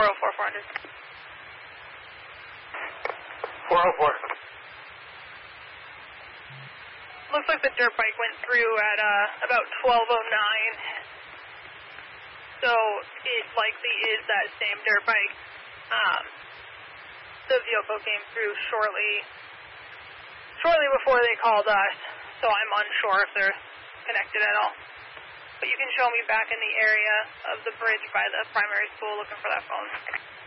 404 400. 404. Looks like the dirt bike went through at about 12:09. So it likely is that same dirt bike. The vehicle came through shortly before they called us, so I'm unsure if they're connected at all. But you can show me back in the area of the bridge by the primary school looking for that phone.